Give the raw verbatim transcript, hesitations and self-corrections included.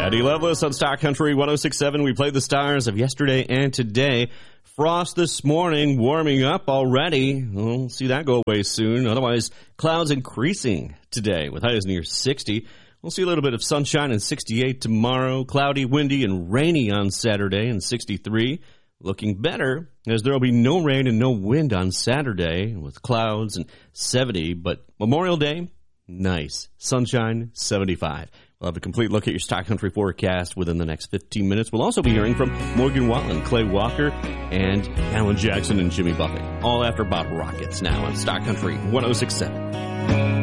Eddie Loveless on Star Country one oh six point seven. We played the stars of yesterday and today. Frost this morning warming up already. We'll see that go away soon. Otherwise, clouds increasing today with highs near sixty. We'll see a little bit of sunshine and sixty-eight tomorrow. Cloudy, windy, and rainy on Saturday and sixty-three. Looking better as there will be no rain and no wind on Saturday with clouds and seventy. But Memorial Day, nice. Sunshine, seventy-five. We'll have a complete look at your Star Country forecast within the next fifteen minutes. We'll also be hearing from Morgan Wallen, Clay Walker, and Alan Jackson and Jimmy Buffett. All after Bob Rockets now on Star Country one oh six point seven.